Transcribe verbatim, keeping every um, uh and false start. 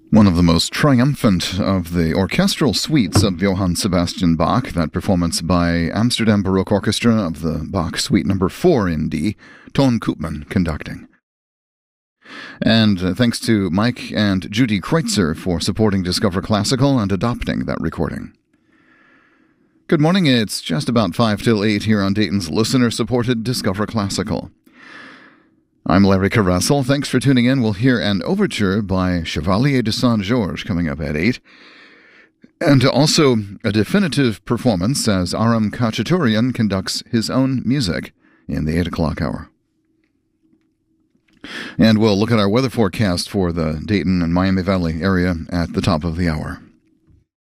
One of the most triumphant of the orchestral suites of Johann Sebastian Bach, that performance by Amsterdam Baroque Orchestra of the Bach Suite number four in D, Ton Koopman conducting. And uh, thanks to Mike and Judy Kreutzer for supporting Discover Classical and adopting that recording. Good morning, it's just about five till eight here on Dayton's listener-supported Discover Classical. I'm Larry Caressel. Thanks for tuning in. We'll hear an overture by Chevalier de Saint-Georges coming up at eight. And also a definitive performance as Aram Khachaturian conducts his own music in the eight o'clock hour. And we'll look at our weather forecast for the Dayton and Miami Valley area at the top of the hour.